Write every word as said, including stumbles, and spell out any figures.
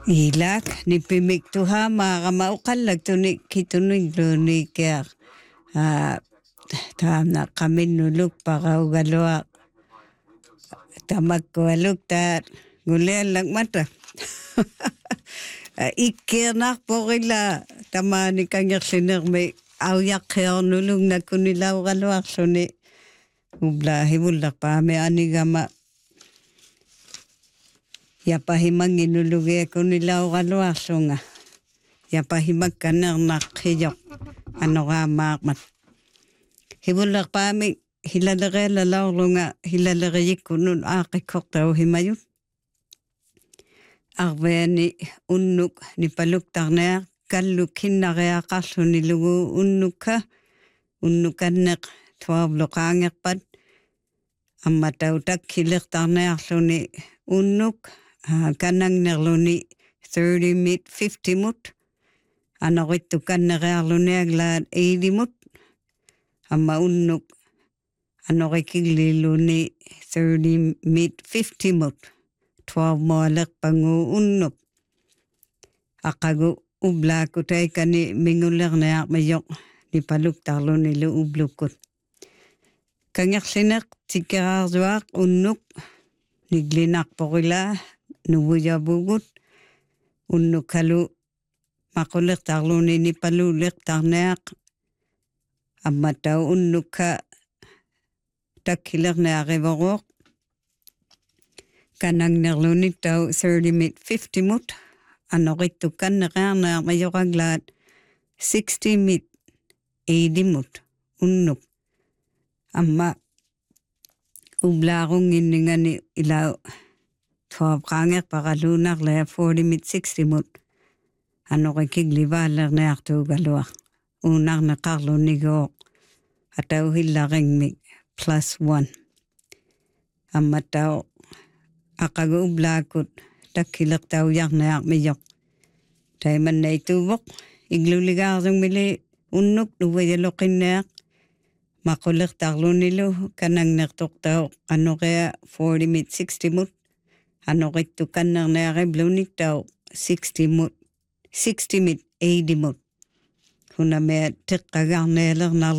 Ilak ni pimiktuha makamaukallag tuni kitunig ni kaya ah tamna kami nuluk pakaugalwa tamakkualuk ta ngulialak mata ikkernak pokila tamani kangersinermi auyak nulung na kunilaw galwaksluni ubla hibulak pame anigama yapahimang inuluge kunilaw galwakslunga yapahimag kanernak hiyok ano nga makmat hibulak pame hilalere lalawlunga hilalere yikunun akikoktaw himayun arveni unnuk ni paluktarner kalluk hinnarea qallu nilugu unnuka unnukanneq tuavloqaangerpat amma tautak hilirtarnearluni unnuk kanangnerluni thirty mit fifty mut anorittu kannerearluniaglaat eighty mut amma unnuk anorikilliluni thirty mit fifty mut twelve moalerpangu unnuk aqagu ublaakutaikani mingullerniarmayok nipaluktarluni lu ublukut kangersineq tikeraarsuaq unnuk niglinarporila nuvuyavugut unnukalu maqulertarluni nipalulertarniaq ammatau unnukka takkilerniarivoruoq kanangnerluni tau thirty mit fifty mut anorittu kannerearnearmayoqaglaat sixty mit eighty mut unnuk amma ublaarunginningani ilau tuavqaangerpaqalunarla forty mit sixty mut anorikiglivaallerniartuugaluaq uunarneqarlunigooq atauhillaringmik plus one amma tau aqagu ublaakut takkilertauyarniarmiyoq taimannaituuvoq igluligaarlungmili unnuk nuvayaloqinniaq maqulertarlunilu kanangnertortau anoqea forty mit sixty mut anorittu kannerniariblunik tau sixty mut sixty mit eighty mut hunamea teqqagarnealernar